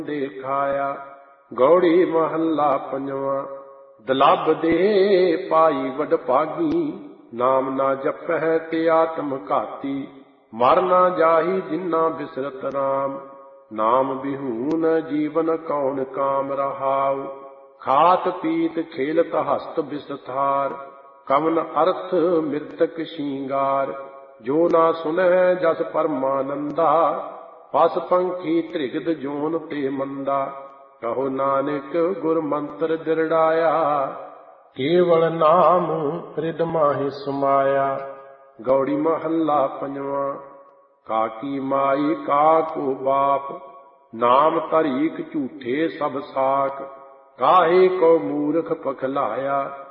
ਦੇਖਾਇਆ। ਗੌੜੀ ਮਹੱਲਾ ਪੰਜਵਾਂ। ਦਲੱਭ ਦੇ ਪਾਈ ਵਡਭਾਗੀ, ਨਾਮ ਨਾ ਜਪਹਿ ਤੇ ਆਤਮ ਘਾਤੀ। ਮਰ ਨਾ ਜਾਹੀ ਜਿਨਾ ਬਿਸਰਤ ਰਾਮ, ਨਾਮ ਬਿਹੂਨ ਜੀਵਨ ਕੌਣ ਕਾਮ ਰਹਾਉ। ਖਾਤ ਪੀਤ ਖੇਲਤ ਹਸਤ ਬਿਸਥਾਰ, ਕਵਨ ਅਰਥ ਮ੍ਰਿਤਕ ਸ਼ਿੰਗਾਰ। ਜੋ ਨਾ ਸੁਨਹਿ ਜਸ ਪਰਮਾਨੰਦਾ, ਪਸ ਪੰਖੀ ਤ੍ਰਿਗਦ ਜੋਨ ਤੇ ਮੰਦਾ। ਕਹੋ ਨਾਨਕ ਗੁਰ ਮੰਤਰ ਦਿਰੜਾਇਆ, ਕੇਵਲ ਨਾਮ ਰਿਦ ਮਾਹਿ ਸਮਾਇਆ। ਗੌੜੀ ਮਹੱਲਾ ਪੰਜਵਾਂ। ਕਾਕੀ ਮਾਈ ਕਾਕੋ ਬਾਪ, ਨਾਮ ਧਰੀਕ ਝੂਠੇ ਸਭ ਸਾਕ। ਕਾਹੇ ਕੋ ਮੂਰਖ ਪਖਲਾਇਆ,